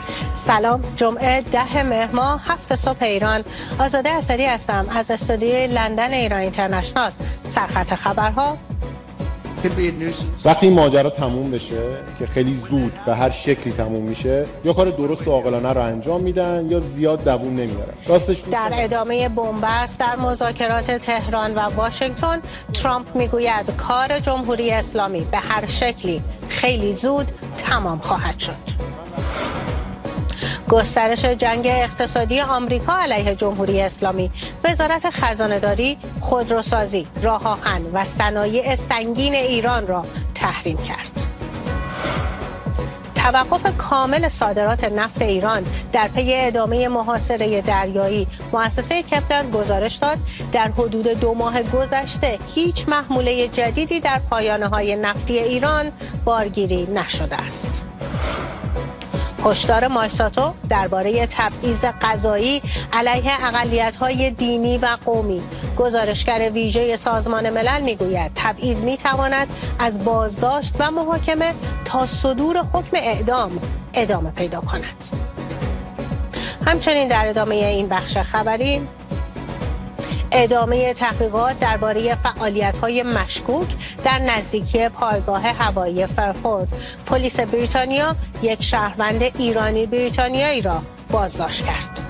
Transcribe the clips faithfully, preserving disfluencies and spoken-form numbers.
سلام، جمعه ده مهر ماه هفت صبح ایران. آزاده اسدی هستم از استودیوی لندن ایران اینترنشنال. سرخط خبرها. وقتی این ماجرا تموم بشه که خیلی زود به هر شکلی تموم میشه، یا کار درست و عاقلانه رو انجام میدن یا زیاد دووم نمیارن. راستش در ادامه بنبست در مذاکرات تهران و واشنگتن، ترامپ میگوید کار جمهوری اسلامی به هر شکلی خیلی زود تمام خواهد شد. گسترش جنگ اقتصادی آمریکا علیه جمهوری اسلامی. وزارت خزانه‌داری خودروسازی، راه آهن و صنایع سنگین ایران را تحریم کرد. توقف کامل صادرات نفت ایران در پی ادامه محاصره دریایی. مؤسسه کپلر گزارش داد در حدود دو ماه گذشته هیچ محموله جدیدی در پایانه‌های نفتی ایران بارگیری نشده است. هشدار مایساتو درباره تبعیض قضایی علیه اقلیت‌های دینی و قومی. گزارشگر ویژه سازمان ملل میگوید تبعیض میتواند از بازداشت و محاکمه تا صدور حکم اعدام ادامه پیدا کند. همچنین در ادامه این بخش خبری، ادامه تحقیقات درباره فعالیت‌های مشکوک در نزدیکی پایگاه هوایی فرفورد. پلیس بریتانیا یک شهروند ایرانی بریتانیایی را بازداشت کرد.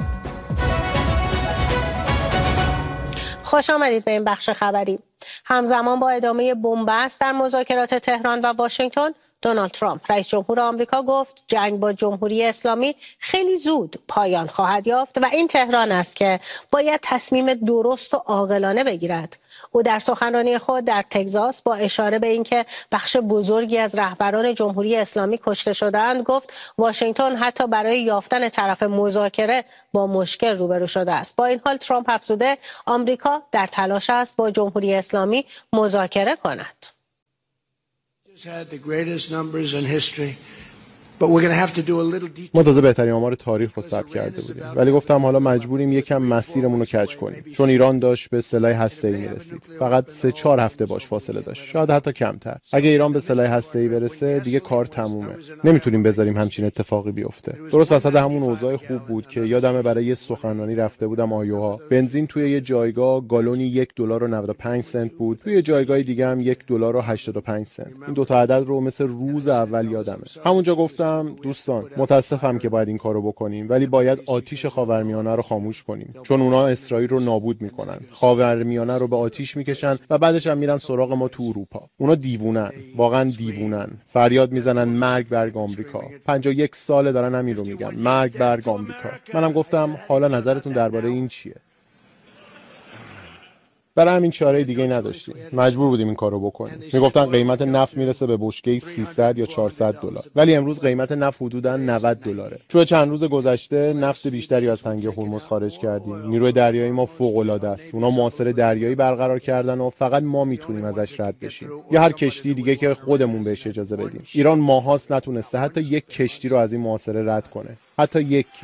خوش آمدید به این بخش خبری. همزمان با ادامه بنبست در مذاکرات تهران و واشنگتن، دونالد ترامپ رئیس جمهور آمریکا گفت جنگ با جمهوری اسلامی خیلی زود پایان خواهد یافت و این تهران است که باید تصمیم درست و عاقلانه بگیرد. او در سخنرانی خود در تگزاس با اشاره به اینکه بخش بزرگی از رهبران جمهوری اسلامی کشته شده‌اند گفت واشنگتن حتی برای یافتن طرف مذاکره با مشکل روبرو شده است. با این حال ترامپ افزوده آمریکا در تلاش است با جمهوری اسلامی مذاکره کند. ما تازه بهترین آمار تاریخ رو ثبت کرده بودیم، ولی گفتم حالا مجبوریم یکم مسیرمون رو کج کنیم، چون ایران داشت به سلاح هسته‌ای میرسید. فقط سه چهار هفته باش فاصله داشت، شاید حتی کمتر. اگه ایران به سلاح هسته‌ای برسه دیگه کار تمومه. نمیتونیم بذاریم همچین اتفاقی بیفته. درست وسط همون اوضاع خوب بود که یادمه برای یه سخنرانی رفته بودم آیوها. بنزین توی یه جایگاه گالونی یک دلار و نود و پنج سنت بود، توی جایگاه دیگه هم یک دلار و هشتاد و پنج سنت. این دو تا عدد رو مثل روز اول یادمه. همونجا گفتم دوستان متاسفم که باید این کارو بکنیم، ولی باید آتیش خاورمیانه رو خاموش کنیم، چون اونا اسرائیل رو نابود میکنن، خاورمیانه رو به آتیش میکشن و بعدش هم میرن سراغ ما تو اروپا. اونا دیوونن، واقعا دیوونن. فریاد میزنن مرگ بر آمریکا. پنجاه و یک ساله دارن همین رو میگن، مرگ بر آمریکا. منم گفتم حالا نظرتون درباره این چیه؟ برای همین چاره دیگه نداشتیم، مجبور بودیم این کارو بکنیم. میگفتن قیمت نفت میرسه به بشکه سیصد یا چهارصد دلار، ولی امروز قیمت نفت حدوداً نود دلاره. چون چند روز گذشته نفت بیشتری از تنگه هرمز خارج کردیم. نیروی دریایی ما فوق العاده است. اونا محاصره دریایی برقرار کردن و فقط ما میتونیم ازش رد بشیم، یا هر کشتی دیگه که خودمون بهش اجازه بدیم. ایران ماهاست نتونسته حتی یک کشتی رو از این محاصره رد کنه، حتی یکی.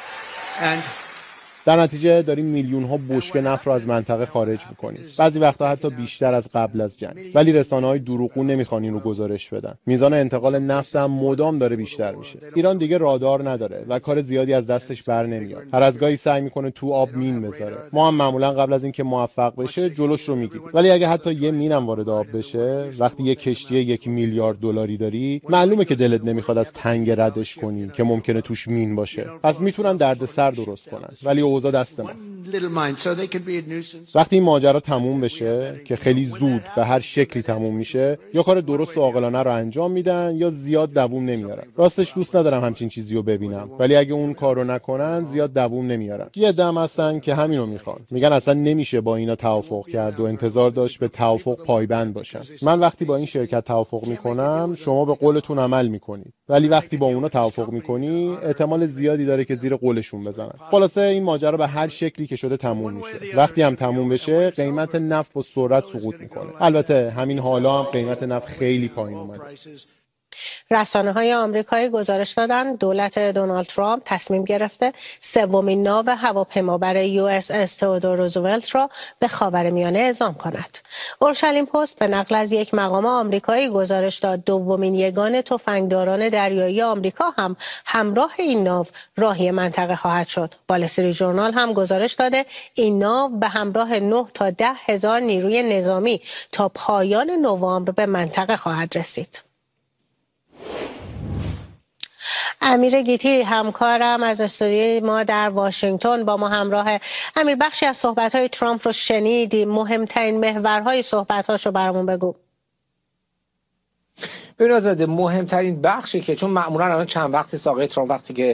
در نتیجه داریم میلیون ها بشکه نفت رو از منطقه خارج میکنیم، بعضی وقتا حتی بیشتر از قبل از جنگ. ولی رسانه‌های دروغگو نمیخوان این رو گزارش بدن. میزان انتقال نفت هم مدام داره بیشتر میشه. ایران دیگه رادار نداره و کار زیادی از دستش بر نمیاد. هر از گاهی سعی میکنه تو آب مین بذاره. ما هم معمولا قبل از اینکه موفق بشه جلوش رو میگیریم. ولی اگه حتی یه مینم وارد آب بشه، وقتی یه کشتی یک میلیارد دلاری داری، معلومه که دلت نمیخواد از تنگ ردش کنی که ممکنه توش مین باشه. پس میتونن دردسر درست کنن، ولی اوضاع دست ماست. وقتی این ماجرا تموم بشه که خیلی زود به هر شکلی تموم میشه، یا کار درست و عاقلانه رو انجام میدن یا زیاد دووم نمیارن. راستش دوست ندارم همچین چیزی رو ببینم، ولی اگه اون کارو نکنن زیاد دووم نمیارن. یه دم هستن که همینو میخوان، میگن اصلا نمیشه با اینا توافق کرد و انتظار داشت به توافق پایبند باشن. من وقتی با این شرکت توافق میکنم شما به قولتون عمل میکنید، ولی وقتی با اونا توافق میکنی احتمال زیادی داره که زیر قولشون بزنن. خلاصه این ماجرا به هر شکلی که شده تموم میشه. وقتی هم تموم بشه قیمت نفت با سرعت سقوط میکنه. البته همین حالا هم قیمت نفت خیلی پایین اومده. رسانه های آمریکایی گزارش دادند دولت دونالد ترامپ تصمیم گرفته سومین ناو هواپیمابر یو اس اس تئودور روزولت را به خاورمیانه اعزام کند. اورشلیم پست به نقل از یک مقام آمریکایی گزارش داد دومین یگان تفنگداران دریایی آمریکا هم همراه این ناو راهی منطقه خواهد شد. وال استریت ژورنال هم گزارش داده این ناو به همراه نه تا ده هزار نیروی نظامی تا پایان نوامبر به منطقه خواهد رسید. امیر گیتی همکارم از استودیوی ما در واشنگتن با ما همراه. امیر، بخشی از صحبت‌های ترامپ رو شنیدیم، مهمترین محورهای صحبت‌هاش رو برامون بگو. ببین آزاده، مهمترین بخشی که چون معمولا الان چند وقت آقای ترامپ وقتی که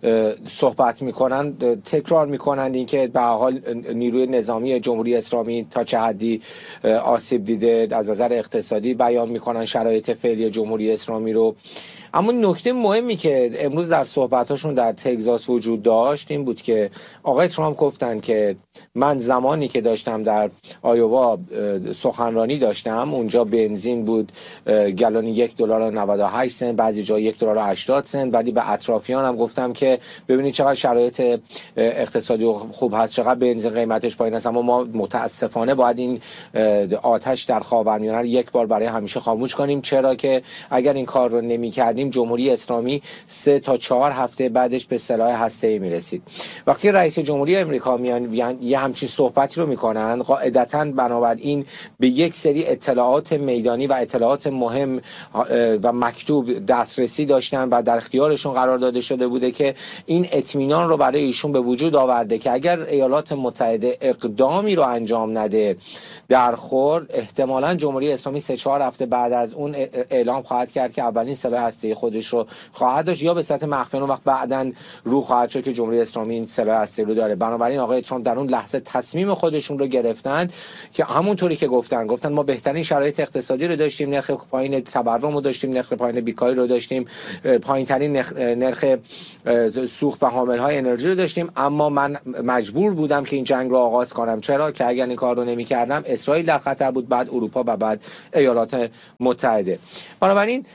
صحبت میکنن تکرار میکنن این که به هر حال نیروی نظامی جمهوری اسلامی تا چه حدی آسیب دیده از نظر اقتصادی، بیان میکنن شرایط فعلی جمهوری اسلامی رو. اما نکته مهمی که امروز در صحبتاشون در تگزاس وجود داشت این بود که آقای ترامپ گفتن که من زمانی که داشتم در آیووا سخنرانی داشتم اونجا بنزین بود گالون یک دلار و نود و هشت سنت، بعضی جا یک دلار و هشتاد سنت. ولی به اطرافیانم گفتم که ببینید چقدر شرایط اقتصادی خوب هست، چقدر بنزین قیمتش پایین است، اما ما متاسفانه باید این آتش در خاورمیانه رو یک بار برای همیشه خاموش کنیم، چرا که اگر این کار رو نمی‌کردیم جمهوری اسلامی سه تا چهار هفته بعدش به سلاح هسته‌ای میرسید. وقتی رئیس جمهوری آمریکا میان یه همچین صحبتی رو میکنن، قاعدتاً بنابراین به یک سری اطلاعات میدانی و اطلاعات مهم و مکتوب دسترسی داشتن و در اختیارشون قرار داده شده بوده که این اطمینان رو برای ایشون به وجود آورده که اگر ایالات متحده اقدامی رو انجام نده در خور، احتمالاً جمهوری اسلامی سه چهار هفته بعد از اون اعلام خواهد کرد که اولین سلاح هسته‌ای خودش رو خواهد داشت یا به صورت مخفی اون وقت بعداً رو خواهد شد که جمهوری اسلامی این سلاح هسته‌ای رو داره. بنابراین آقای ترامپ در اون لحظه تصمیم خودشون رو گرفتن که همونطوری که گفتن گفتن ما بهترین شرایط اقتصادی رو داشتیم، نرخ پایین تورم رو داشتیم، نرخ پایین بیکاری رو داشتیم، پایین‌ترین نرخ سوخت و حامل‌های انرژی رو داشتیم، اما من مجبور بودم که این جنگ رو آغاز کنم. چرا که اگر این کار رو نمی‌کردم اسرائیل در خطر بود، بعد اروپا و بعد ایالات متحده. بنابراین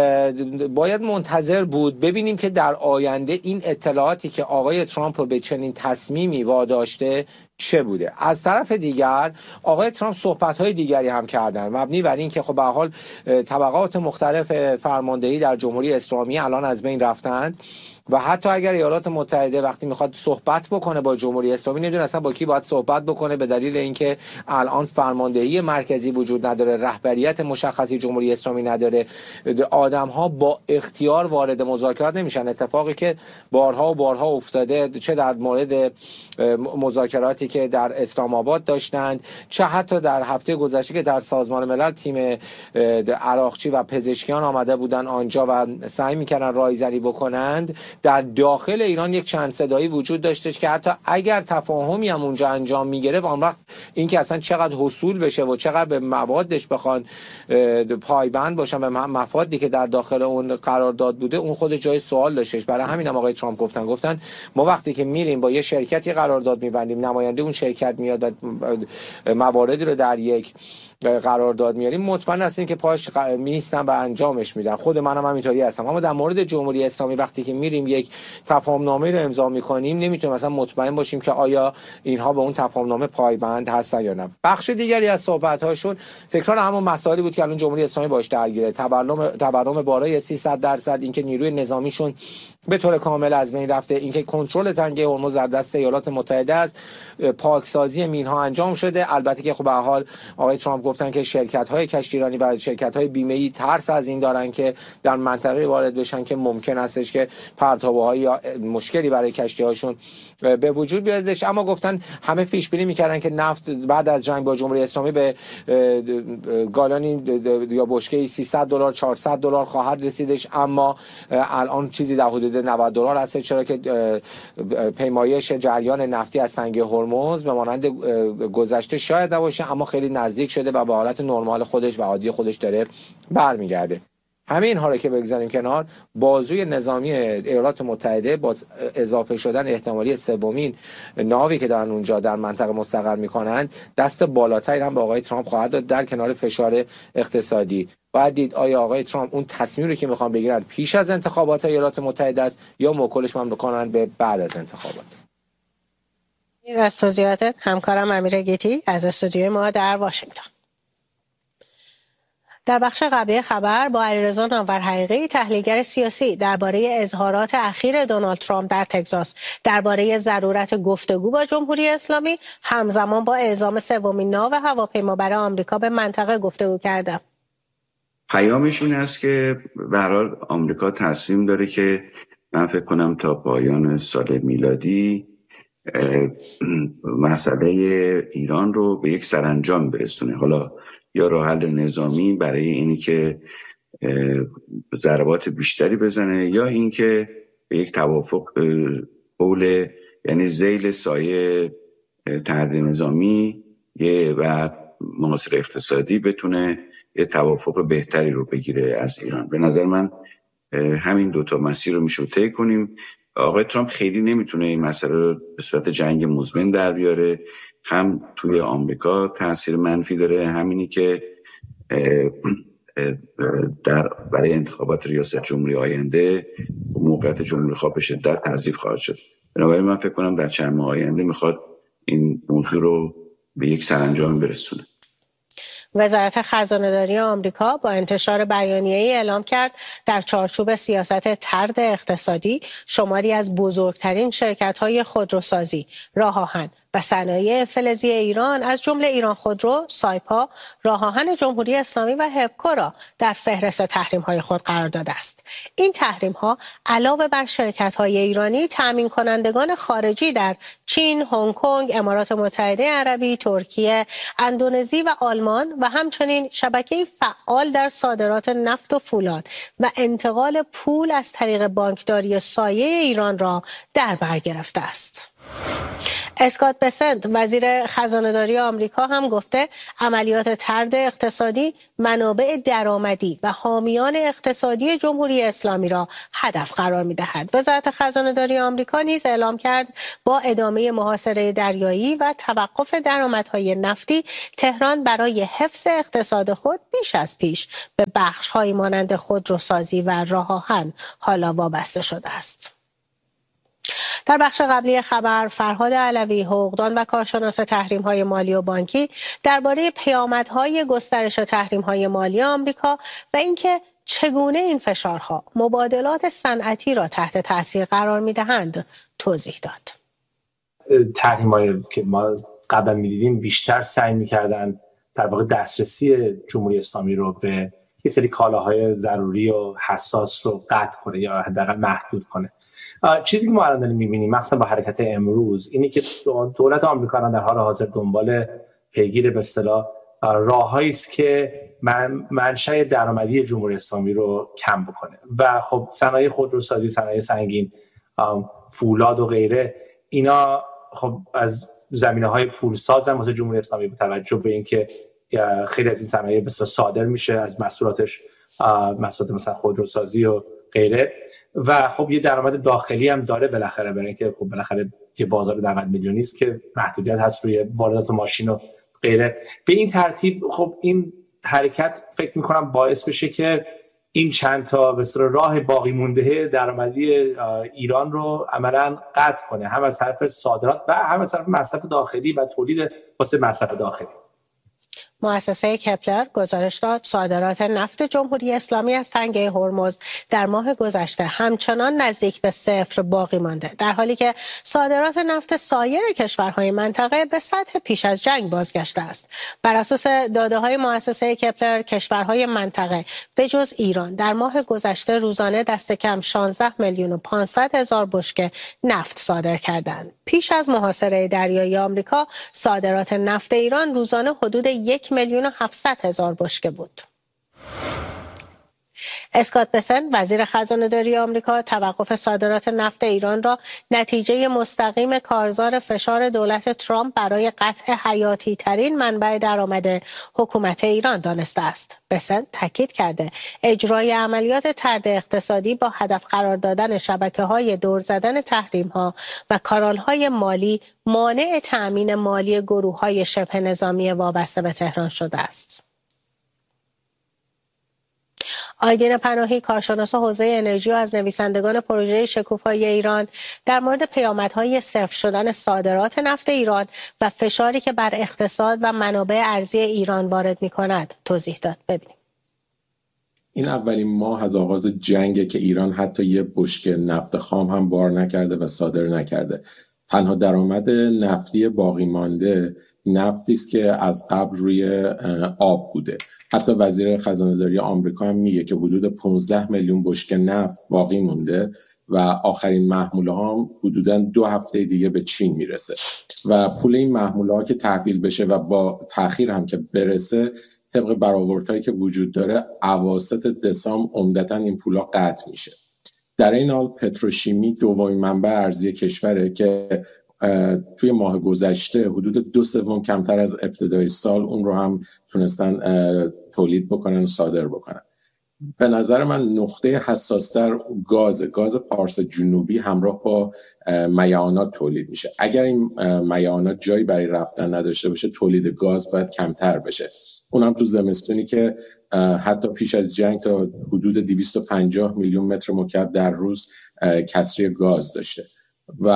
باید منتظر بود ببینیم که در آینده این اطلاعاتی که آقای ترامپ رو به چنین تصمیمی واداشته چه بوده. از طرف دیگر آقای ترامپ صحبت‌های دیگری هم کردن مبنی بر این که خب به هر حال طبقات مختلف فرماندهی در جمهوری اسلامی الان از بین رفتند و حتی اگر ایالات متحده وقتی میخواد صحبت بکنه با جمهوری اسلامی نمیدونه اصلا با کی باید صحبت بکنه، به دلیل اینکه الان فرماندهی مرکزی وجود نداره، رهبریت مشخصی جمهوری اسلامی نداره، آدم‌ها با اختیار وارد مذاکرات نمیشن. اتفاقی که بارها و بارها افتاده، چه در مورد مذاکراتی که در اسلام آباد داشتند، چه حتی در هفته گذشته که در سازمان ملل تیم عراقچی و پزشکیان آمده بودن آنجا و سعی میکردن رایزنی بکنند، در داخل ایران یک چند صدایی وجود داشتش که حتی اگر تفاهمی هم اونجا انجام میگیره اون وقت اینکه اصلا چقدر حصول بشه و چقدر به موادش بخوان پایبند باشن به مفادی که در داخل اون قرارداد بوده، اون خود جای سوال داشتش. برای همین هم آقای ترامپ گفتن گفتن ما وقتی که میریم با یه شرکتی قرارداد میبندیم، نماینده اون شرکت میاد و مواردی رو در یک قرارداد میاریم، مطمئن هستیم که پاش میستن و انجامش میدن. خود منم هم همینطوری هستم. اما در مورد جمهوری اسلامی وقتی که میریم یک تفاهمنامه رو امضا میکنیم نمیتونیم مثلا مطمئن باشیم که آیا اینها به اون تفاهمنامه پایبند هستن یا نه. بخش دیگری از صحبت هاشون تکرار همون مسائلی بود که الان جمهوری اسلامی باش درگیره، تورم تورم بالای سیصد درصد، اینکه نیروی نظامیشون به طور کامل از بین رفته، اینکه کنترل تنگه هرمز در دست ایالات متحده است، پاکسازی مینها انجام شده. البته که خب به هر حال آقای ترامپ گفتن که شرکت‌های کشتیرانی و شرکت‌های بیمه‌ای ترس از این دارن که در منطقه وارد بشن که ممکن استش که پرتابه‌های یا مشکلی برای کشتی‌هاشون به وجود بیادش. اما گفتن همه پیش بینی می‌کردن که نفت بعد از جنگ با جمهوری اسلامی به گالانی یا بشکه‌ای سیصد دلار چهارصد دلار خواهد رسیدش، اما الان چیزی در حدود نود دلار هست، چرا که پیمایش جریان نفتی از تنگه هرمز به مانند گذشته شاید نباشه اما خیلی نزدیک شده و به حالت نرمال خودش و عادی خودش داره برمیگرده. همه اینها رو که بگذاریم کنار، بازوی نظامی ایالات متحده با اضافه شدن احتمالی سومین ناوی که دارن اونجا در منطقه مستقر میکنن، دست بالاتری هم به آقای ترامپ خواهد داد در کنار فشار اقتصادی. باید دید آیا آقای ترامپ اون تصمیمی رو که میخوان بگیرن پیش از انتخابات ایالات متحده است یا موکولش هم بکنن به بعد از انتخابات. این از توضیحات همکارم امیر گیتی از استودیوی ما در واشنگتن. در بخش قبلی خبر با علیرضا ناورحقیقی تحلیلگر سیاسی درباره اظهارات اخیر دونالد ترامپ در تگزاس درباره ضرورت گفتگو با جمهوری اسلامی همزمان با اعزام سومین ناو هواپیمابر آمریکا به منطقه گفتگو کرده. پیامش این است که به هر حال آمریکا تصمیم داره که من فکر کنم تا پایان سال میلادی مسئله ایران رو به یک سرانجام برسونه. حالا یا راه حل نظامی برای اینی که ضربات بیشتری بزنه یا اینکه به یک توافق حول یعنی ذیل سایه تحریم نظامی و مناصر اقتصادی بتونه یه توافق بهتری رو بگیره از ایران. به نظر من همین دوتا مسیر رو میشه طی کنیم. آقای ترامپ خیلی نمیتونه این مسئله رو به صورت جنگ مزمن در بیاره، هم توی آمریکا تاثیر منفی داره، همینی که در برای انتخابات ریاست جمهوری آینده موقعیت جمهوری خواه به شدت تضعیف خواهد شد. بنابراین من فکر کنم در چند ماه آینده میخواد این موضوع رو به یک سرانجام برسونه. وزارت خزانه‌داری آمریکا با انتشار بیانیه‌ای اعلام کرد در چارچوب سیاست طرد اقتصادی شماری از بزرگترین شرکت‌های خودروسازی، راه آهن و صنایع فلزی ایران از جمله ایران خودرو، سایپا، راه آهن جمهوری اسلامی و هپکو را در فهرست تحریم‌های خود قرار داده است. این تحریم‌ها علاوه بر شرکت‌های ایرانی، تامین کنندگان خارجی در چین، هنگ کنگ، امارات متحده عربی، ترکیه، اندونزی و آلمان و همچنین شبکه‌ای فعال در صادرات نفت و فولاد و انتقال پول از طریق بانکداری سایه ایران را در بر گرفته است. اسکات بسنت وزیر خزانه‌داری آمریکا هم گفته عملیات طرد اقتصادی منابع درآمدی و حامیان اقتصادی جمهوری اسلامی را هدف قرار می‌دهد. وزارت خزانه‌داری آمریکا نیز اعلام کرد با ادامه محاصره دریایی و توقف درآمدهای نفتی، تهران برای حفظ اقتصاد خود بیش از پیش به بخش‌هایی مانند خودروسازی و راه آهن حالا وابسته شده است. در بخش قبلی خبر فرهاد علوی، حقوقدان و کارشناس تحریم‌های مالی و بانکی درباره پیامدهای گسترش تحریم‌های مالی آمریکا و اینکه چگونه این فشارها مبادلات صنعتی را تحت تاثیر قرار می‌دهند توضیح داد. تحریم‌هایی که ما قبلا می‌دیدیم بیشتر سعی می‌کردن در واقع دسترسی جمهوری اسلامی رو به یه سری کالاهای ضروری و حساس رو قطع کنه یا حداقل محدود کنه. چیزی که ما الان داریم می‌بینیم مخصوصا با حرکت امروز اینی که دولت آمریکا در حال حاضر دنبال پیگیر به اصطلاح راههایی است که من منشأ درآمدی جمهوری اسلامی رو کم بکنه و خب صنایع خودروسازی، صنایع سنگین، فولاد و غیره اینا خب از زمینه‌های پولساز هم واسه جمهوری اسلامی با توجه به اینکه خیلی از این صنایع به اصطلاح صادر میشه از محصولاتش، محصولات مثلا خودروسازی و غیره و خب یه درآمد داخلی هم داره بالاخره، برای اینکه خب بالاخره یه بازار نود میلیونی است که محدودیت هست روی واردات ماشین و غیره. به این ترتیب خب این حرکت فکر می‌کنم باعث بشه که این چند تا به اصطلاح راه باقی مونده درآمدی ایران رو عملاً قطع کنه، هم از طرف صادرات و هم از طرف مصرف داخلی و تولید واسه مصرف داخلی. مؤسسه کپلر گزارش داد صادرات نفت جمهوری اسلامی از تنگه هرمز در ماه گذشته همچنان نزدیک به صفر باقی مانده، در حالی که صادرات نفت سایر کشورهای منطقه به سطح پیش از جنگ بازگشته است. بر اساس داده‌های مؤسسه کپلر، کشورهای منطقه به جز ایران در ماه گذشته روزانه دست کم شانزده میلیون و پانصد هزار بشکه نفت صادر کردند. پیش از محاصره دریایی آمریکا صادرات نفت ایران روزانه حدود یک میلیون و هفتصد هزار بشکه بود. اسکات بسنت وزیر خزانه‌داری آمریکا توقف صادرات نفت ایران را نتیجه مستقیم کارزار فشار دولت ترامپ برای قطع حیاتی ترین منبع درآمد حکومت ایران دانسته است. بسنت تاکید کرده اجرای عملیات طرد اقتصادی با هدف قرار دادن شبکه‌های دور زدن تحریم‌ها و کانال‌های مالی مانع تأمین مالی گروه‌های شبه نظامی وابسته به تهران شده است. آیدین پناهی، کارشناس حوزه انرژی و از نویسندگان پروژه شکوفایی ایران، در مورد پیامدهای صفر شدن صادرات نفت ایران و فشاری که بر اقتصاد و منابع ارزی ایران وارد می‌کند توضیح داد. ببینیم. این اولین ماه از آغاز جنگه که ایران حتی یه بشکه نفت خام هم بار نکرده و صادر نکرده. تنها درآمد نفتی باقی مانده نفتی است که از قبل روی آب بوده. حتی وزیر خزانه‌داری آمریکا هم میگه که حدود پانزده میلیون بشکه نفت باقی مونده و آخرین محموله ها هم حدوداً دو هفته دیگه به چین میرسه و پول این محموله ها که تحویل بشه و با تأخیر هم که برسه، طبق برآوردهایی که وجود داره اواسط دسامبر عمدتاً این پولا قطع میشه. در این حال پتروشیمی دومین منبع ارزی کشوره که توی ماه گذشته حدود دو سوم کمتر از ابتدای سال اون رو هم تونستن تولید بکنن و صادر بکنن. به نظر من نقطه حساستر گاز گاز پارس جنوبی همراه با میعانات تولید میشه. اگر این میعانات جایی برای رفتن نداشته باشه، تولید گاز باید کمتر بشه. اونم تو زمستونی که حتی پیش از جنگ تا حدود دویست و پنجاه میلیون متر مکعب در روز کسری گاز داشته و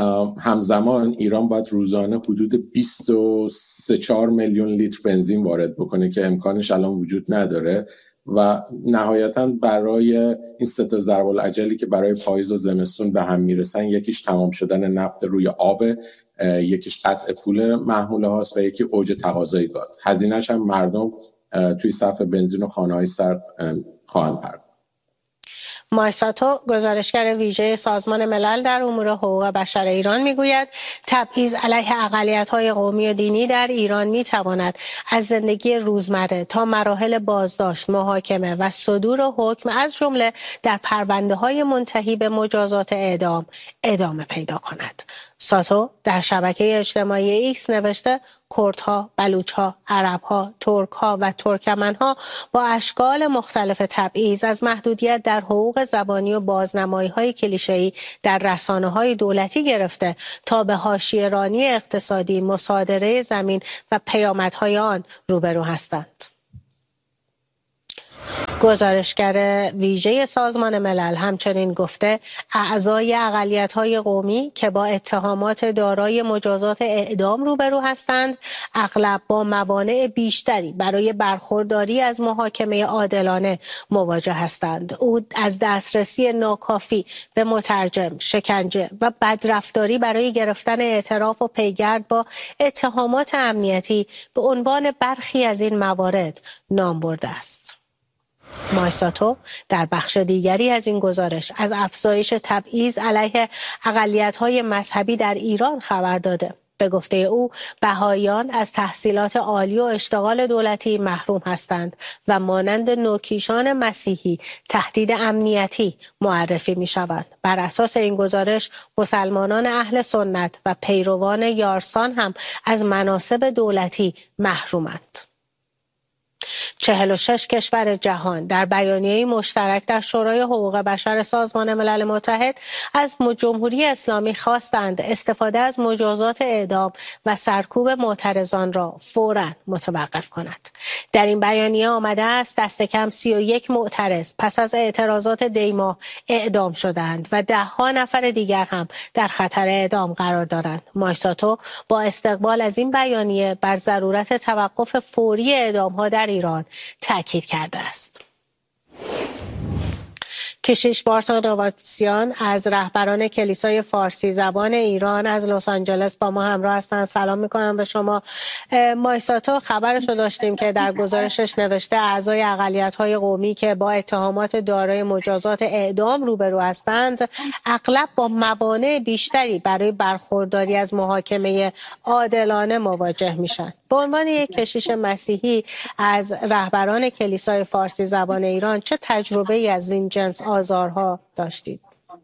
همزمان ایران باید روزانه حدود بیست و سه چهار میلیون لیتر بنزین وارد بکنه که امکانش الان وجود نداره و نهایتاً برای این سه تا ضرب العجلی که برای پاییز و زمستون به هم میرسن، یکیش تمام شدن نفت روی آب، یکیش قطع پول محموله هاست و یکی اوج تقاضای گاز. هزینه‌اش هم مردم توی صف بنزین و خانه‌های سرد خواهند پرداخت. مایساتو، گزارشگر ویژه سازمان ملل در امور حقوق بشر ایران، میگوید تبعیض علیه اقلیت‌های قومی و دینی در ایران میتواند از زندگی روزمره تا مراحل بازداشت، محاکمه و صدور حکم از جمله در پرونده‌های منتهی به مجازات اعدام ادامه پیدا کند. ساتو در شبکه اجتماعی ایکس نوشته کردها، بلوچها، عربها، ترکها و ترکمنها با اشکال مختلف تبعیض از محدودیت در حقوق زبانی و بازنمایی‌های کلیشه‌ای در رسانه‌های دولتی گرفته تا به حاشیه‌رانی اقتصادی، مصادره زمین و پیامدهای آن روبرو هستند. گزارشگر ویژه سازمان ملل همچنین گفته اعضای اقلیت‌های قومی که با اتهامات دارای مجازات اعدام روبرو هستند، اغلب با موانع بیشتری برای برخورداری از محاکمه عادلانه مواجه هستند. او از دسترسی ناکافی به مترجم، شکنجه و بدرفتاری برای گرفتن اعتراف و پیگرد با اتهامات امنیتی به عنوان برخی از این موارد نام برده است. مایساتو در بخش دیگری از این گزارش از افزایش تبعیض علیه اقلیت‌های مذهبی در ایران خبر داده. به گفته او، بهائیان از تحصیلات عالی و اشتغال دولتی محروم هستند و مانند نوکیشان مسیحی تهدید امنیتی معرفی می شوند. بر اساس این گزارش، مسلمانان اهل سنت و پیروان یارسان هم از مناصب دولتی محرومند. چهل و شش کشور جهان در بیانیه مشترک در شورای حقوق بشر سازمان ملل متحد از جمهوری اسلامی خواستند استفاده از مجازات اعدام و سرکوب معترضان را فوراً متوقف کند. در این بیانیه آمده است دست کم سی و یک معترض پس از اعتراضات دیماه اعدام شدند و ده ها نفر دیگر هم در خطر اعدام قرار دارند. مایساتو با استقبال از این بیانیه بر ضرورت توقف فوری اعدام ها در ایران تاکید کرده است. کشیش بارتا نواتسیان از رهبران کلیسای فارسی زبان ایران از لس آنجلس با ما همراه هستند. سلام میکنم به شما. مایساتو، خبرش رو داشتیم که در گزارشش نوشته اعضای اقلیت‌های قومی که با اتهامات دارای مجازات اعدام روبرو هستند، اغلب با موانع بیشتری برای برخورداری از محاکمه عادلانه مواجه میشن. به عنوان یک کشیش مسیحی از رهبران کلیسای فارسی زبان ایران، چه تجربه‌ای از این جنس آزارها داشتید؟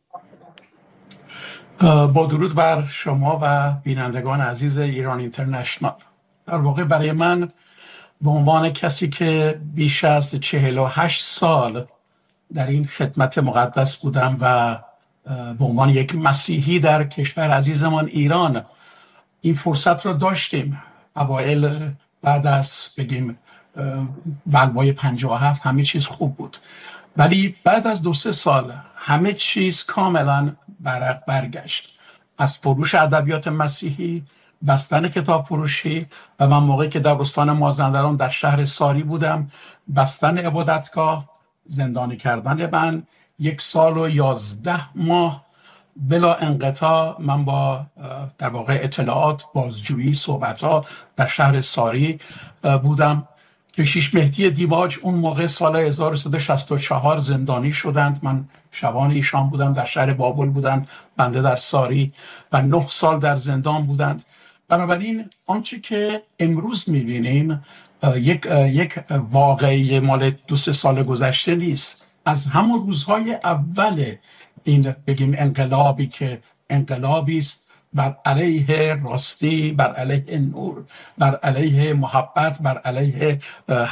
با درود بر شما و بینندگان عزیز ایران اینترنشنال. در واقع برای من به عنوان کسی که بیش از چهل و هشت سال در این خدمت مقدس بودم و به عنوان یک مسیحی در کشور عزیزمان ایران این فرصت را داشتیم، اوائل بعد از بگیم بلوای پنجاه و هفت همه چیز خوب بود، ولی بعد از دو سه سال همه چیز کاملا برق برگشت. از فروش ادبیات مسیحی، بستن کتاب فروشی، و من موقعی که در استان مازندران در شهر ساری بودم، بستن عبادتگاه، زندانی کردن من، یک سال و یازده ماه بلا انقطاع من با در واقع اطلاعات، بازجویی، صحبت‌ها در شهر ساری بودم. کشیش مهدی دیواج اون موقع سال هزار و سیصد و شصت و چهار زندانی شدند، من شبان ایشان بودم، در شهر بابل بودند، بنده در ساری، و نه سال در زندان بودند. بنابراین آنچه که امروز می‌بینیم یک یک واقعی مال دو سه سال گذشته نیست. از همون روزهای اول این بگیم انقلابی که انقلابی است بر علیه راستی، بر علیه نور، بر علیه محبت، بر علیه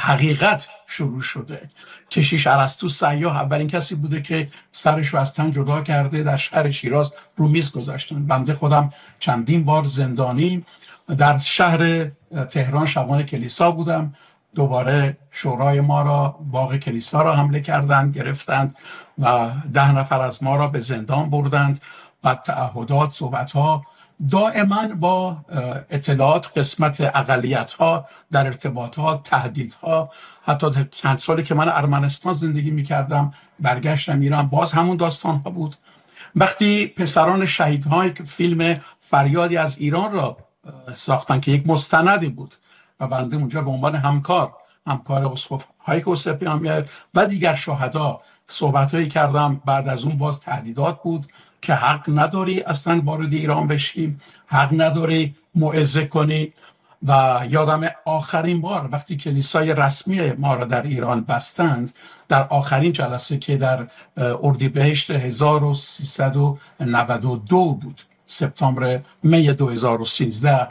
حقیقت شروع شده. کشیش ارسطو سیاح اولین کسی بوده که سرش رو از تن جدا کرده، در شهر شیراز رو میز گذاشتن. بنده خودم چندین بار زندانی در شهر تهران شبان کلیسا بودم، دوباره شورای ما را، باغ کلیسا را حمله کردند، گرفتند و ده نفر از ما را به زندان بردند. و تعهدات، صحبت‌ها دائما با اطلاعات قسمت اقلیت‌ها در ارتباطات، تهدیدها. حتی چند سالی که من ارمنستان زندگی می‌کردم، برگشتم ایران، باز همون داستان‌ها بود. وقتی پسران شهیدهای فیلم فریادی از ایران را ساختن که یک مستندی بود و بنده اونجا به عنوان همکار همکار اسقف هایک اوسپیان و دیگر شهدا صحبت‌هایی کردم، بعد از اون باز تهدیدات بود که حق نداری اصلا وارد ایران بشی، حق نداری موعظه کنی. و یادم آخرین بار وقتی کلیسای رسمی ما را در ایران بستند، در آخرین جلسه که در اردیبهشت هزار و سیصد و نود و دو بود، سپتامبر می دو هزار و سیزده،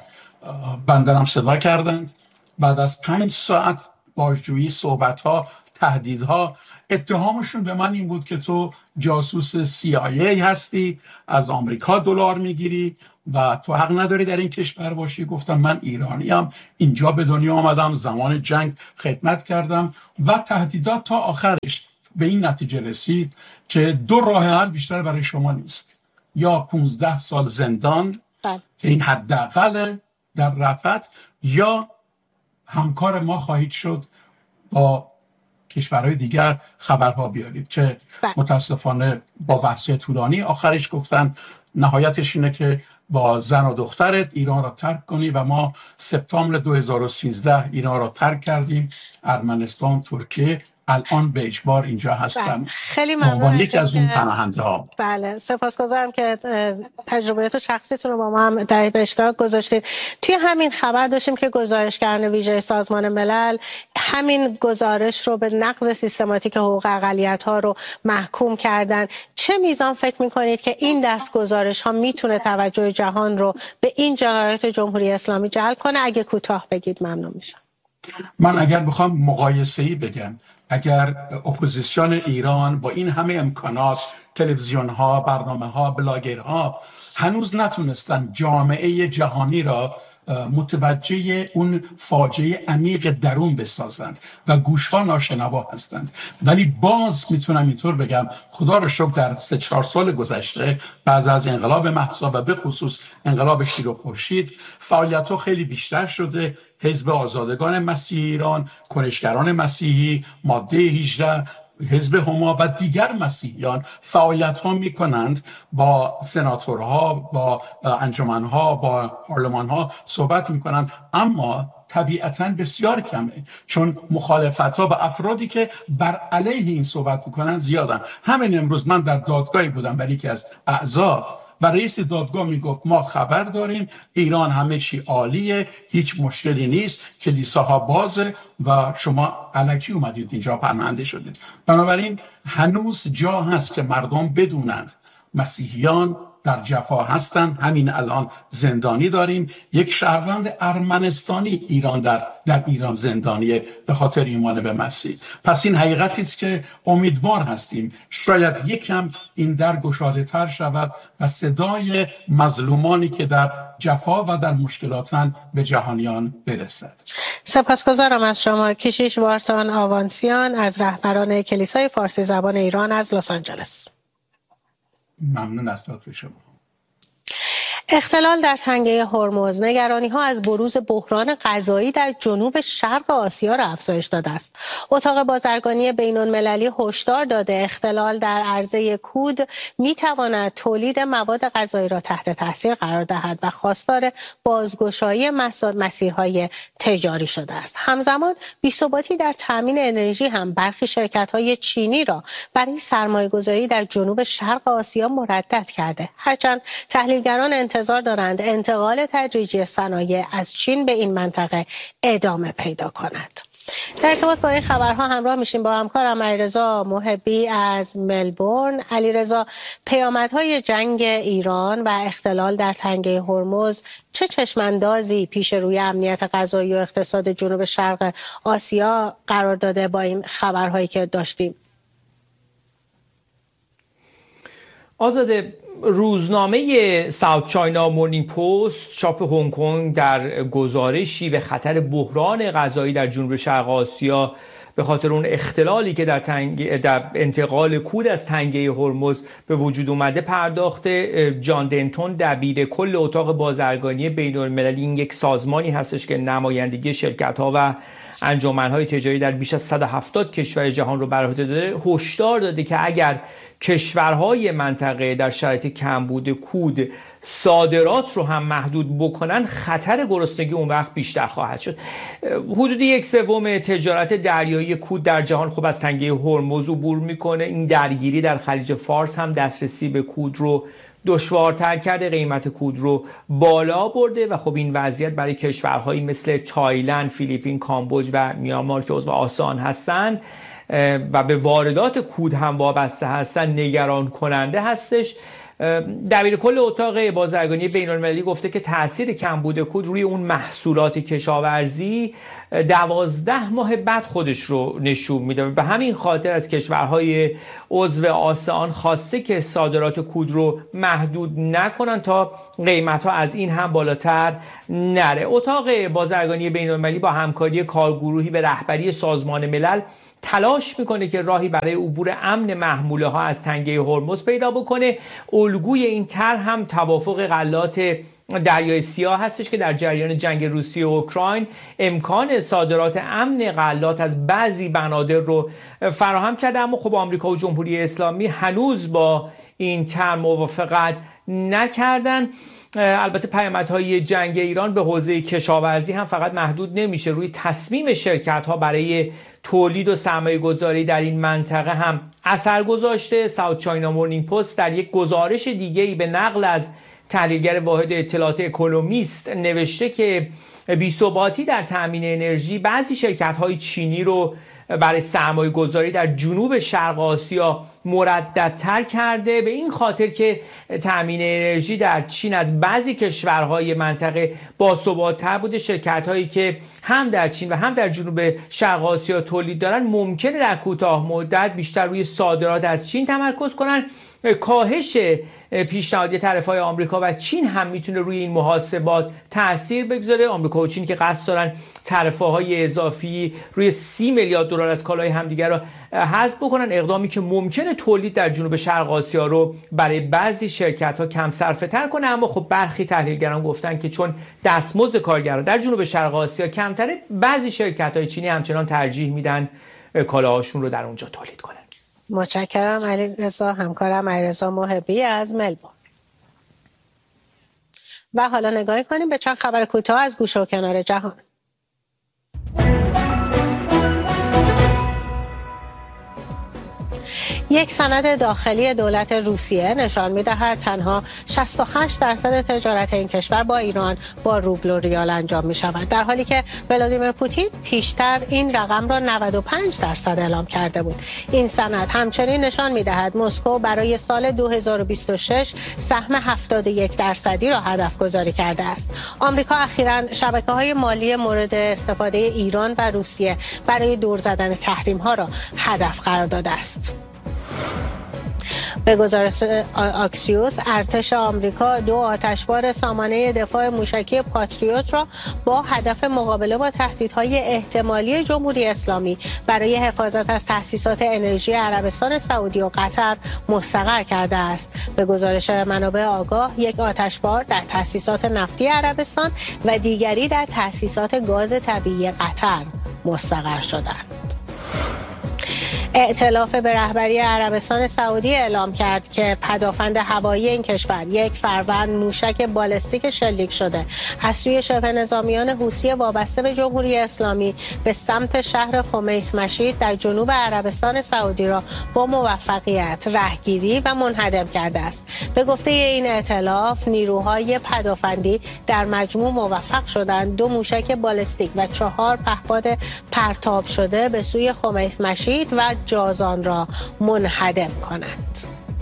بنده هم صدا کردند. بعد از پنج ساعت بازجویی، صحبت‌ها، تهدیدها، اتهامشون به من این بود که تو جاسوس سی آی ای هستی، از آمریکا دلار میگیری و تو حق نداری در این کشور باشی. گفتم من ایرانیم، اینجا به دنیا آمدم، زمان جنگ خدمت کردم. و تهدیدات تا آخرش به این نتیجه رسید که دو راه حل بیشتر برای شما نیست، یا پونزده سال زندان که این حداقل در رفت، یا همکار ما خواهید شد با کشورهای دیگر خبرها بیارید، که متاسفانه با بحثی طولانی آخرش گفتن نهایتش اینه که با زن و دخترت ایران را ترک کنی. و ما سپتامبر دو هزار و سیزده ایران را ترک کردیم، ارمنستان، ترکیه، الان به اجبار اینجا هستم. خیلی ممنون یکی از اون پناهنده ها. بله، سپاسگزارم که تجربیات شخصیتون رو با ما هم در به اشتراک گذاشتید. توی همین خبر داشتیم که گزارشگران ویژه سازمان ملل همین گزارش رو به نقض سیستماتیک حقوق اقلیت‌ها رو محکوم کردن. چه میزان فکر می‌کنید که این دست گزارش ها میتونه توجه جهان رو به این جنایات جمهوری اسلامی جلب کنه؟ اگه کوتاه بگید ممنون میشم. من اگر بخوام مقایسه‌ای بگم، اگر اپوزیسیون ایران با این همه امکانات، تلویزیون ها، برنامه ها، بلاگرها، هنوز نتونستن جامعه جهانی را متوجه اون فاجعه عمیق درون بسازند و گوش ها ناشنوا هستند، ولی باز میتونم اینطور بگم خدا رو شکر در سه چهار سال گذشته بعد از انقلاب مهسا و به خصوص انقلاب شیر و خورشید فعالیت ها خیلی بیشتر شده. حزب آزادگان مسیحی ایران، کنشگران مسیحی، ماده هجده، حزب هما و دیگر مسیحیان فعالیت ها می کنند، با سناتورها، با انجمنها، با پارلمانها صحبت می کنند، اما طبیعتاً بسیار کمه، چون مخالفت ها به افرادی که بر علیه این صحبت می کنند زیادن. همین امروز من در دادگاهی بودم برای یکی از اعضا و رئیس دادگاه میگفت ما خبر داریم ایران همه چی عالیه، هیچ مشکلی نیست، کلیساها بازه و شما الکی اومدید اینجا پناهنده شدید. بنابراین هنوز جا هست که مردم بدونند مسیحیان در جفا هستند. همین الان زندانی داریم، یک شهروند ارمنستانی ایران در در ایران زندانیه به خاطر ایمان به مسیح. پس این حقیقتی است که امیدوار هستیم شاید یکم این در گشاده تر شود و صدای مظلومانی که در جفا و در مشکلاتن به جهانیان برسد. سپاسگزارم از شما. کشیش وارتان آوانسیان از رهبران کلیسای فارسی زبان ایران از لس آنجلس. ممنون از لطف شما. اختلال در تنگه هرمز نگرانی‌ها از بروز بحران غذایی در جنوب شرق آسیا را افزایش داده است. اتاق بازرگانی بین‌المللی هشدار داده اختلال در عرضه کود می‌تواند تولید مواد غذایی را تحت تاثیر قرار دهد و خواستار بازگشایی مسیرهای تجاری شده است. همزمان بی‌ثباتی در تامین انرژی هم برخی شرکت‌های چینی را برای سرمایه‌گذاری در جنوب شرق آسیا مردد کرده. هرچند تحلیلگران انتظار دارند انتقال تدریجی صنایع از چین به این منطقه ادامه پیدا کند. در ارتباط با این خبرها همراه میشیم با همکارم علیرضا محبی از ملبورن. علیرضا، پیامدهای جنگ ایران و اختلال در تنگه هرمز چه چشماندازی پیش روی امنیت غذایی و اقتصاد جنوب شرق آسیا قرار داده با این خبرهایی که داشتیم؟ آزاده، روزنامه ساوت چاینا مورنینگ پست چاپ هنگ کنگ در گزارشی به خطر بحران غذایی در جنوب شرق آسیا به خاطر اون اختلالی که در, تنگ... در انتقال کود از تنگه هرمز به وجود اومده پرداخته. جان دنتون دبیر کل اتاق بازرگانی بین‌المللی، این یک سازمانی هستش که نمایندگی شرکت‌ها و انجمن‌های تجاری در بیش از صد و هفتاد کشور جهان رو بر عهده داره، هشدار داده که اگر کشورهای منطقه در شرایط کمبود کود صادرات رو هم محدود بکنن، خطر گرسنگی اون وقت بیشتر خواهد شد. حدود یک سوم تجارت دریایی کود در جهان خب از تنگه هرمز عبور میکنه. این درگیری در خلیج فارس هم دسترسی به کود رو دشوارتر کرده، قیمت کود رو بالا برده و خب این وضعیت برای کشورهایی مثل تایلند، فیلیپین، کامبوج و میانمار که عضو آسان هستند و به واردات کود هم وابسته هستن نگران کننده هستش. دبیر کل اتاق بازرگانی بین‌المللی گفته که تاثیر کمبود کود روی اون محصولات کشاورزی دوازده ماه بعد خودش رو نشون میده. به همین خاطر از کشورهای عضو آسان خواسته که صادرات کود رو محدود نکنن تا قیمت‌ها از این هم بالاتر نره. اتاق بازرگانی بین‌المللی با همکاری کارگروهی به رهبری سازمان ملل تلاش میکنه که راهی برای عبور امن محموله ها از تنگه هرمز پیدا بکنه. الگوی این طرح هم توافق غلات دریای سیاه هستش که در جریان جنگ روسیه و اوکراین امکان صادرات امن غلات از بعضی بنادر رو فراهم کرده، اما خب آمریکا و جمهوری اسلامی هنوز با این طرح موافقت نکردن. البته پیامدهای جنگ ایران به حوزه کشاورزی هم فقط محدود نمیشه، روی تصمیم شرکت ها برای تولید و سرمایه گذاری در این منطقه هم اثر گذاشته. ساوت چاینا مورنینگ پست در یک گزارش دیگه‌ای به نقل از تحلیلگر واحد اطلاعات اکونومیست نوشته که بی‌ثباتی در تامین انرژی بعضی شرکت‌های چینی رو برای سرمایه گذاری در جنوب شرق آسیا مرددتر کرده، به این خاطر که تامین انرژی در چین از بعضی کشورهای منطقه باثبات‌تر بوده. شرکت‌هایی که هم در چین و هم در جنوب شرق آسیا تولید دارن ممکنه در کوتاه مدت بیشتر روی صادرات از چین تمرکز کنن. کاهش پیشنهادی طرف‌های آمریکا و چین هم میتونه روی این محاسبات تأثیر بگذاره. آمریکا و چین که قصد دارن طرفه‌های اضافی روی سی میلیارد دلار از کالای همدیگر رو حذف بکنن، اقدامی که ممکنه تولید در جنوب شرق آسیا رو برای بعضی شرکت‌ها کم صرفه‌تر کنه. اما خب برخی تحلیلگران گفتن که چون دستمزد کارگران در جنوب شرق آسیا کمتره، بعضی شرکت‌های چینی همچنان ترجیح میدن کالاهاشون رو در اونجا تولید کنن. متشکرم علیرضا. همکارم علیرضا محبی از ملبورن. و حالا نگاهی کنیم به چند خبر کوتاه از گوشه و کنار جهان. یک سند داخلی دولت روسیه نشان می‌دهد تنها شصت و هشت درصد تجارت این کشور با ایران با روبل و ریال انجام می‌شود، در حالی که ولادیمیر پوتین پیشتر این رقم را نود و پنج درصد اعلام کرده بود. این سند همچنین نشان می‌دهد مسکو برای سال دو هزار و بیست و شش سهم هفتاد و یک درصدی را هدف گذاری کرده است. آمریکا اخیراً شبکه‌های مالی مورد استفاده ایران و روسیه برای دور زدن تحریم‌ها را هدف قرار داده است. به گزارش آکسیوس، ارتش آمریکا دو آتشبار سامانه دفاع موشکی پاتریوت را با هدف مقابله با تهدیدهای احتمالی جمهوری اسلامی برای حفاظت از تأسیسات انرژی عربستان سعودی و قطر مستقر کرده است. به گزارش منابع آگاه، یک آتشبار در تأسیسات نفتی عربستان و دیگری در تأسیسات گاز طبیعی قطر مستقر شدند. ائتلاف به رهبری عربستان سعودی اعلام کرد که پدافند هوایی این کشور یک فروند موشک بالستیک شلیک شده از سوی شبه نظامیان حوثی وابسته به جمهوری اسلامی به سمت شهر خمیس مشید در جنوب عربستان سعودی را با موفقیت رهگیری و منهدم کرده است. به گفته این ائتلاف، نیروهای پدافندی در مجموع موفق شدند دو موشک بالستیک و چهار پهپاد پرتاب شده به سوی خمیس مشید و جازان را منهدم کنند.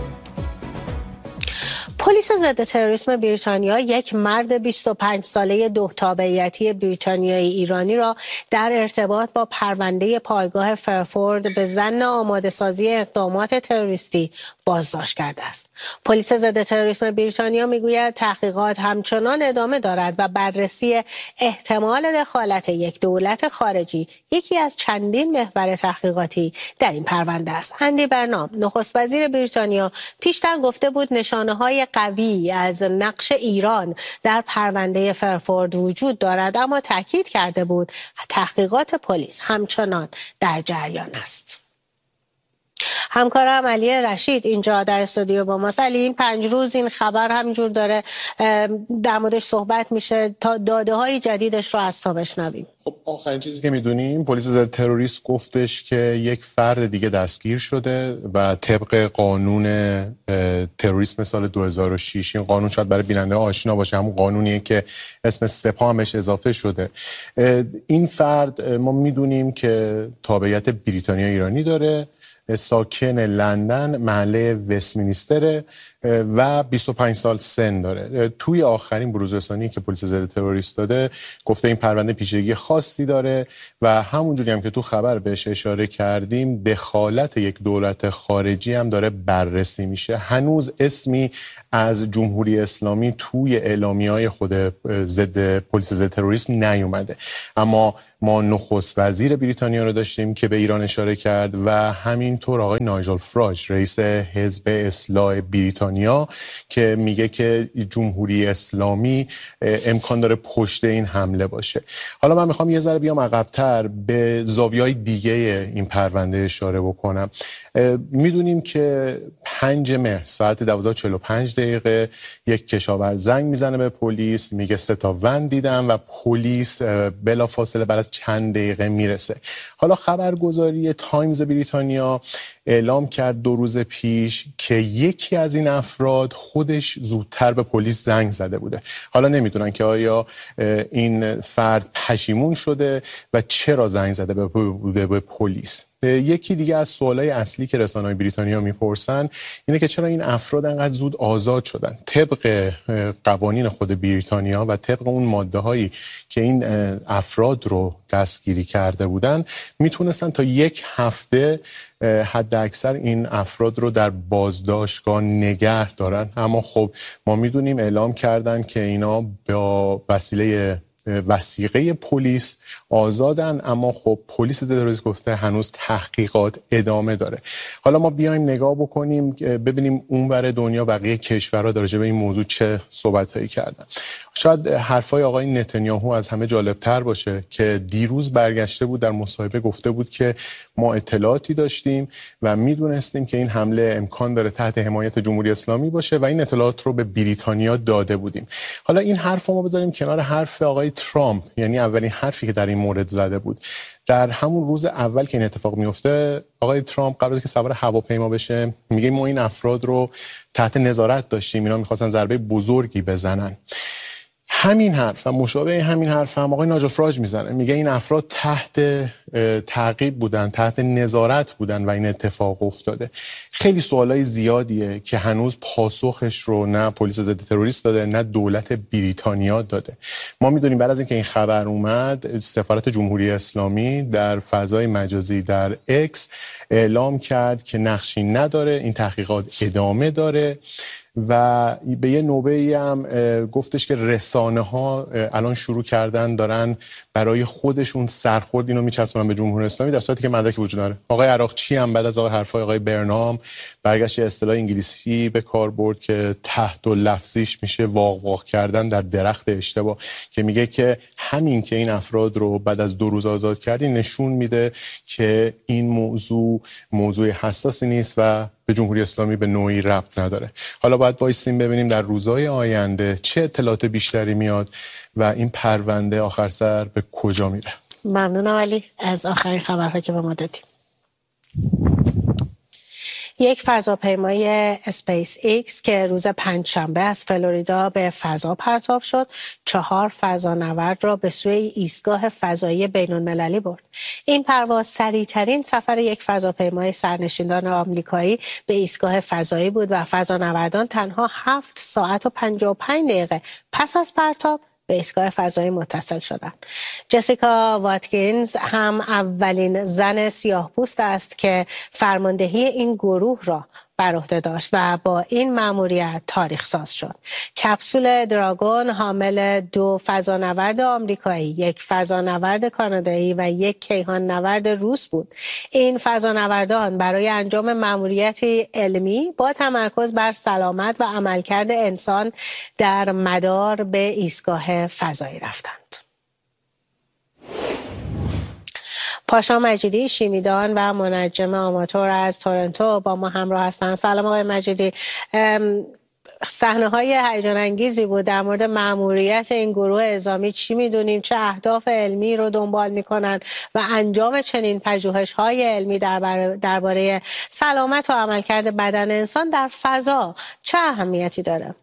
پلیس ضد تروریسم بریتانیا یک مرد بیست و پنج ساله دو تابعیتی بریتانیایی ایرانی را در ارتباط با پرونده پایگاه فرفورد به ظن آماده‌سازی اقدامات تروریستی بازداشت کرده است. پلیس ضد تروریسم بریتانیا میگوید تحقیقات همچنان ادامه دارد و بررسی احتمال دخالت یک دولت خارجی یکی از چندین محور تحقیقاتی در این پرونده است. اندی برنام، نخست وزیر بریتانیا، پیشتر گفته بود نشانه‌های قوی از نقش ایران در پرونده فرفورد وجود دارد، اما تاکید کرده بود تحقیقات پلیس همچنان در جریان است. همکارم علی رشید اینجا در استودیو با ماست. علی، این پنج روز این خبر همینجور داره در موردش صحبت میشه تا داده های جدیدش رو از تا بشنویم. خب آخرین چیزی که میدونیم، پلیس ضد تروریسم گفتش که یک فرد دیگه دستگیر شده و طبق قانون تروریسم سال دو هزار و شش، این قانون شاید برای بیننده آشنا باشه، همون قانونیه که اسم سپاه همش اضافه شده. این فرد ما میدونیم که تابعیت بریتانیا ایرانی داره، ساکن لندن، محله وستمینستر و بیست و پنج سال سن داره. توی آخرین بروزرسانی که پلیس ضد تروریسم داده گفته این پرونده پیچیدگی خاصی داره و همونجوری هم که تو خبر بهش اشاره کردیم دخالت یک دولت خارجی هم داره بررسی میشه. هنوز اسمی از جمهوری اسلامی توی اعلامیه‌های خود ضد پلیس ضد تروریسم نیومده، اما ما نخست وزیر بریتانیا رو داشتیم که به ایران اشاره کرد و همینطور آقای نایجل فراج، رئیس حزب اصلاح بریتانیا، که میگه که جمهوری اسلامی امکان داره پشت این حمله باشه. حالا من میخوام یه ذره بیام عقب‌تر به زاویه‌های دیگه این پرونده اشاره بکنم. میدونیم که پنج مهر ساعت دوازده و چهل و پنج دقیقه یک کشاورز زنگ میزنه به پلیس، میگه سه تا ون دیدم و پلیس بلافاصله بعد از چند دقیقه میرسه. حالا خبرگزاری تایمز بریتانیا اعلام کرد دو روز پیش که یکی از این افراد خودش زودتر به پلیس زنگ زده بوده. حالا نمیدونن که آیا این فرد پشیمون شده و چرا زنگ زده بوده به پلیس. یکی دیگه از سوالای اصلی که رسانه‌های بریتانیا میپرسن اینه که چرا این افراد انقدر زود آزاد شدن. طبق قوانین خود بریتانیا و طبق اون ماده‌هایی که این افراد رو دستگیری کرده بودن میتونستن تا یک هفته حد اکثر این افراد رو در بازداشتگاه نگه دارن، اما خب ما میدونیم اعلام کردن که اینا با وسیله وثیقه پلیس آزادن، اما خب پلیس ضد تروریسم گفته هنوز تحقیقات ادامه داره. حالا ما بیایم نگاه بکنیم ببینیم اونور دنیا بقیه کشورها راجع به این موضوع چه صحبتایی کردن. شاید حرفای آقای نتانیاهو از همه جالبتر باشه که دیروز برگشته بود در مصاحبه گفته بود که ما اطلاعاتی داشتیم و میدونستیم که این حمله امکان داره تحت حمایت جمهوری اسلامی باشه و این اطلاعات رو به بریتانیا داده بودیم. حالا این حرف رو ما بذاریم کنار حرف آقای ترامپ، یعنی اولین حرفی که در این مورد زده بود. در همون روز اول که این اتفاق میفته آقای ترامپ قبل از که سوار هواپیما بشه میگه ما این افراد رو تحت نظارت داشتیم، اینا میخواستن ضربه بزرگی بزنن. همین حرف و مشابه همین حرف هم آقای ناجا فراج میزنه، میگه این افراد تحت تعقیب بودن، تحت نظارت بودن و این اتفاق افتاده. خیلی سوالای زیادیه که هنوز پاسخش رو نه پلیس ضد تروریست داده نه دولت بریتانیا داده. ما میدونیم بعد از اینکه این خبر اومد سفارت جمهوری اسلامی در فضای مجازی در اکس اعلام کرد که نقشی نداره، این تحقیقات ادامه داره و به یه نوبه‌ای هم گفتش که رسانه ها الان شروع کردن دارن برای خودشون سرخورد اینو میچسبونن به جمهوری اسلامی، در صورتی که مدرکی وجود داره. آقای عراقچی هم بعد از آقای حرفای آقای برنام برگشت اصطلاح انگلیسی به کار برد که تحت و لفظیش میشه واق واق کردن در درخت اشتباه، که میگه که همین که این افراد رو بعد از دو روز آزاد کردی نشون میده که این موضوع موضوع حساسی نیست و به جمهوری اسلامی به نوعی ربط نداره. حالا باید وایسیم ببینیم در روزهای آینده چه اطلاعات بیشتری میاد و این پرونده آخر سر به کجا میره. ممنونم علی از آخرین خبرها که به ما دادیم. یک فضاپیمای اسپیس ایکس که روز پنجشنبه از فلوریدا به فضا پرتاب شد، چهار فضانورد را به سوی ایستگاه فضایی بین‌المللی برد. این پرواز سریع‌ترین سفر یک فضاپیمای سرنشیندان آمریکایی به ایستگاه فضایی بود و فضانوردان تنها هفت ساعت و پنجاه و پنج دقیقه پس از پرتاب به ایستگاه فضایی متصل شدند. جسیکا واتکینز هم اولین زن سیاه‌پوست است که فرماندهی این گروه را بر عهده داشت و با این مأموریت تاریخ ساز شد. کپسول دراگون حامل دو فضانورد آمریکایی، یک فضانورد کانادایی و یک کیهان نورد روس بود. این فضانوردان برای انجام مأموریتی علمی با تمرکز بر سلامت و عملکرد انسان در مدار به ایستگاه فضایی رفتند. پاشا مجیدی شیمیدان و منجم آماتور از تورنتو با ما همراه هستند. سلام آقای مجیدی. صحنه‌های هیجان انگیزی بود. در مورد مأموریت این گروه اعزامی چی میدونیم؟ چه اهداف علمی رو دنبال میکنن و انجام چنین پژوهش‌های علمی درباره سلامت و عملکرد بدن انسان در فضا چه اهمیتی داره؟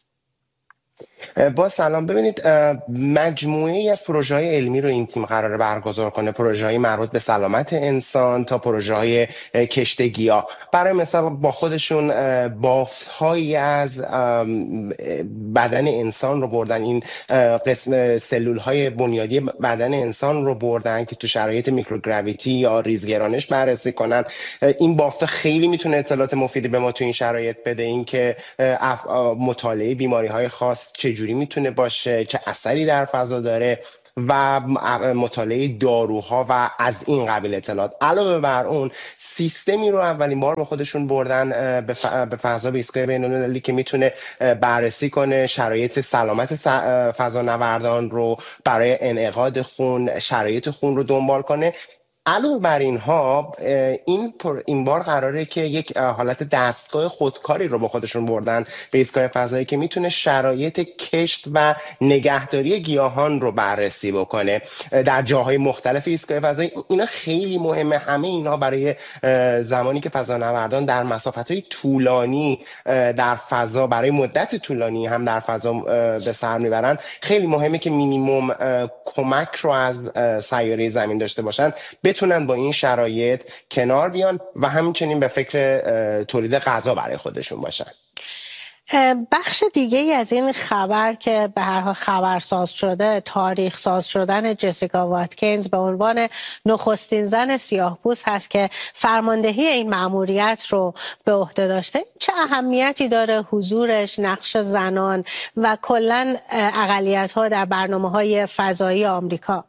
با سلام. ببینید مجموعه ای از پروژه های علمی رو این تیم قراره برگزار کنه، پروژه های مربوط به سلامت انسان تا پروژه های کشتگی‌ها. برای مثال با خودشون بافت هایی از بدن انسان رو بردن، این قسم سلول های بنیادی بدن انسان رو بردن که تو شرایط میکروگراویتی یا ریزگرانش بررسی کنن. این بافت خیلی میتونه اطلاعات مفیدی به ما تو این شرایط بده، این که مطالعه بیماری های خاص چجوری میتونه باشه، چه اثری در فضا داره و مطالعه داروها و از این قبیل اطلاعات. علاوه بر اون سیستمی رو اولین بار به خودشون بردن به فضا، به ایستگاه بین‌المللی که میتونه بررسی کنه شرایط سلامت فضانوردان رو، برای انعقاد خون شرایط خون رو دنبال کنه. علاوه بر اینها این این بار قراره که یک حالت دستگاه خودکاری رو با خودشون بردن به ایستگاه فضایی که میتونه شرایط کشت و نگهداری گیاهان رو بررسی بکنه در جاهای مختلف ایستگاه فضایی. اینا خیلی مهمه. همه اینها برای زمانی که فضانوردان در مسافت‌های طولانی در فضا برای مدت طولانی هم در فضا به سر میبرن، خیلی مهمه که مینیمم کمک رو از سیاره زمین داشته باشن، بتونن با این شرایط کنار بیان و همچنین به فکر تولید غذا برای خودشون باشن. بخش دیگه ای از این خبر که به هر حال خبرساز شده، تاریخ ساز شدن جسیکا واتکینز به عنوان نخستین زن سیاه‌پوست هست که فرماندهی این مأموریت رو به عهده داشته. چه اهمیتی داره حضورش، نقش زنان و کلاً اقلیت‌ها در برنامه‌های فضایی آمریکا؟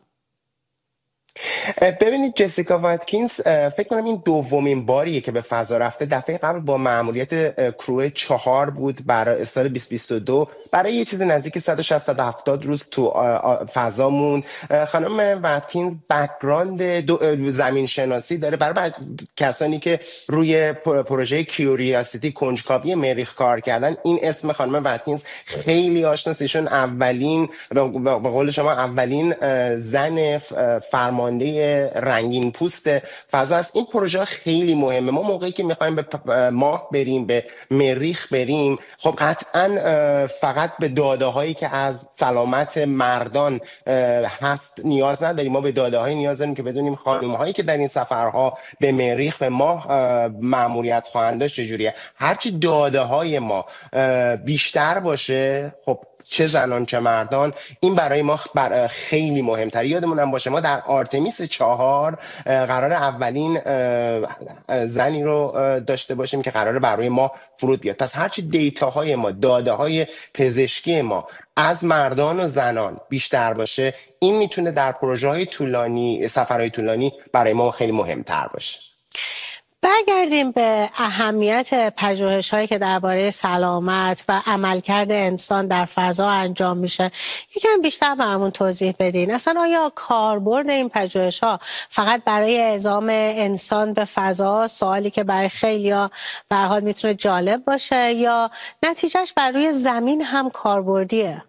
ببینید جسیکا واتکینز فکر کنم این دومین باریه که به فضا رفته. دفعه قبل با مأموریت کرو چهار بود برای سال بیست بیست و دو، برای یه چیز نزدیک صد و شصت تا هفتاد روز تو فضا موند. خانم واتکینز بک‌گراند زمین شناسی داره. برای کسانی که روی پروژه کیوریاسیتی کنجکاوی مریخ کار کردن، این اسم خانم واتکینز خیلی آشناست. ایشون اولین به قول شما اولین زن فرمان نماینده رنگین پوست فضا است. این پروژه خیلی مهمه. ما موقعی که میخوایم به ماه بریم، به مریخ بریم، خب قطعا فقط به داده هایی که از سلامت مردان هست نیاز نداریم. ما به داده هایی نیاز داریم که بدونیم خانم هایی که در این سفرها به مریخ به ماه مأموریت خواهند داشت چجوریه. هرچی داده های ما بیشتر باشه، خب چه زنان چه مردان، این برای ما بر خیلی مهمتر. یادمونم باشه ما در آرتمیس چهار قرار اولین زنی رو داشته باشیم که قراره برای ما فرود بیاد. پس هرچی دیتاهای ما، داده های پزشکی ما از مردان و زنان بیشتر باشه، این میتونه در پروژه های طولانی، سفرهای طولانی برای ما خیلی مهمتر باشه. برگردیم به اهمیت پژوهش‌هایی که درباره سلامت و عملکرد انسان در فضا انجام میشه. یکم بیشتر برامون توضیح بدین. اصلا آیا کاربرد این پژوهش‌ها فقط برای اعزام انسان به فضا، سوالی که برای خیلی‌ها به هر حال میتونه جالب باشه، یا نتیجهش بر روی زمین هم کاربردیه؟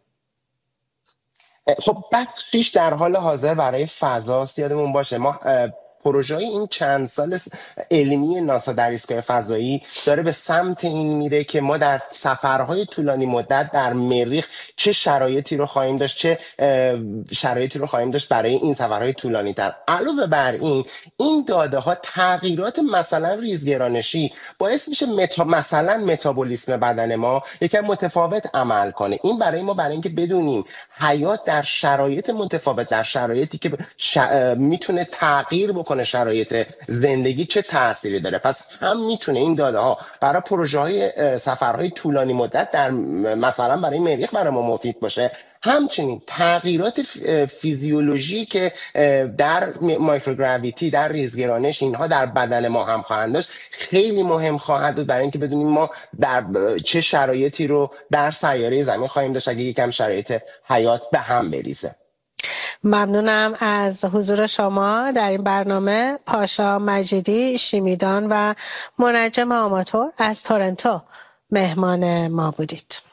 خب بخشیش در حال حاضر برای فضاست. یادمون باشه ما پروژه این چند سال علمی ناسا در ایستگاه فضایی داره به سمت این میره که ما در سفرهای طولانی مدت در مریخ چه شرایطی رو خواهیم داشت، چه شرایطی رو خواهیم داشت برای این سفرهای طولانی تر. علاوه بر این، این داده ها تغییرات مثلا ریزگرانشی باعث میشه متا... مثلا متابولیسم بدن ما یکم متفاوت عمل کنه. این برای ما، برای اینکه بدونیم حیات در شرایط متفاوت، در شرایطی که ش... میتونه تغییر بکنه شرایط زندگی، چه تأثیری داره. پس هم میتونه این داده ها برای پروژه های سفرهای طولانی مدت در مثلا برای مریخ برای ما مفید باشه، همچنین تغییرات فیزیولوژی که در مایکروگراویتی، در ریزگرانش، اینها در بدن ما هم خواهند داشت خیلی مهم خواهد بود برای اینکه بدونیم ما در چه شرایطی رو در سیاره زمین خواهیم داشت اگه یکم شرایط حیات به هم بریزه. ممنونم از حضور شما در این برنامه. پاشا مجیدی، شیمیدان و منجم آماتور از تورنتو مهمان ما بودید.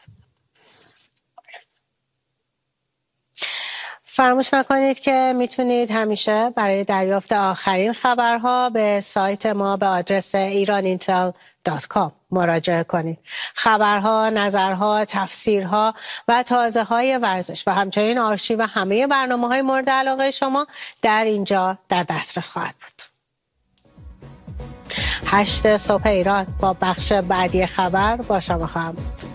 فراموش نکنید که میتونید همیشه برای دریافت آخرین خبرها به سایت ما به آدرس ایران اینتل دات کام مراجعه کنید. خبرها، نظرها، تفسیرها و تازه های ورزش و همچنین آرشیو همه برنامه های مورد علاقه شما در اینجا در دسترس خواهد بود. هشت صبح ایران با بخش بعدی خبر با شما خواهم بود.